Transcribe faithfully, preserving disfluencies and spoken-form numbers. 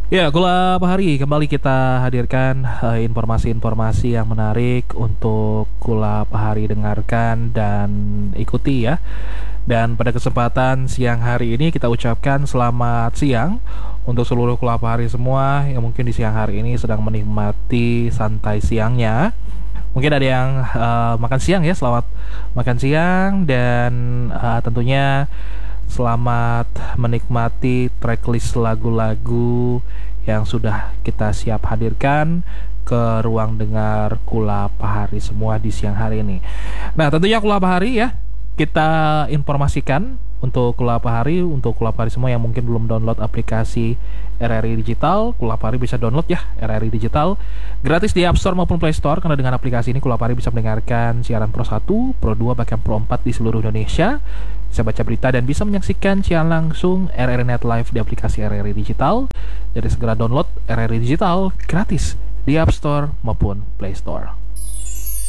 Ya, Kula Pahari kembali kita hadirkan eh, informasi-informasi yang menarik untuk Kula Pahari dengarkan dan ikuti ya. Dan pada kesempatan siang hari ini kita ucapkan selamat siang untuk seluruh Kula Pahari semua yang mungkin di siang hari ini sedang menikmati santai siangnya. Mungkin ada yang eh, makan siang ya, selamat makan siang dan eh, tentunya selamat menikmati tracklist lagu-lagu yang sudah kita siap hadirkan ke ruang dengar Kula Pahari semua di siang hari ini. Nah, tentunya Kula Pahari ya, kita informasikan untuk Kula Pahari, untuk Kula Pahari semua yang mungkin belum download aplikasi R R I Digital, Kula Pahari bisa download ya R R I Digital gratis di App Store maupun Play Store, karena dengan aplikasi ini Kula Pahari bisa mendengarkan siaran Pro satu, Pro dua, bahkan Pro empat di seluruh Indonesia, bisa baca berita dan bisa menyaksikan siaran langsung R R I Net Live di aplikasi R R I Digital. Jadi segera download R R I Digital gratis di App Store maupun Play Store.